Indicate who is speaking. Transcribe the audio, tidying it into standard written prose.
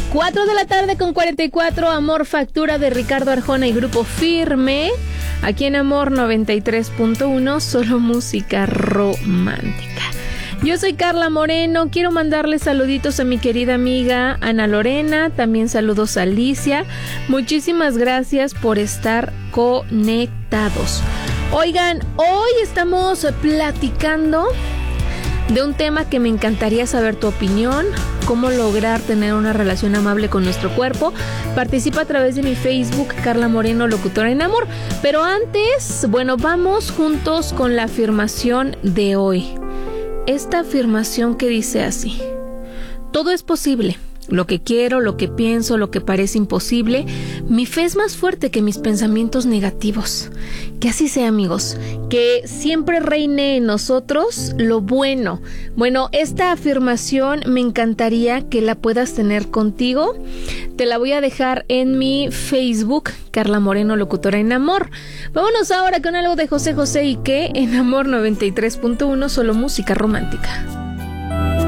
Speaker 1: 4 de la tarde con 44, Amor Factura de Ricardo Arjona y Grupo Firme. Aquí en Amor 93.1, solo música romántica. Yo soy Carla Moreno, quiero mandarle saluditos a mi querida amiga Ana Lorena, también saludos a Alicia. Muchísimas gracias por estar conectados. Oigan, hoy estamos platicando de un tema que me encantaría saber tu opinión, cómo lograr tener una relación amable con nuestro cuerpo. Participa a través de mi Facebook, Carla Moreno, locutora en amor. Pero antes, bueno, vamos juntos con la afirmación de hoy. Esta afirmación que dice así: todo es posible. Lo que quiero, lo que pienso, lo que parece imposible, mi fe es más fuerte que mis pensamientos negativos. Que así sea, amigos, que siempre reine en nosotros lo bueno. Bueno, esta afirmación me encantaría que la puedas tener contigo. Te la voy a dejar en mi Facebook, Carla Moreno, locutora en amor. Vámonos ahora con algo de José José y que en Amor 93.1, solo música romántica.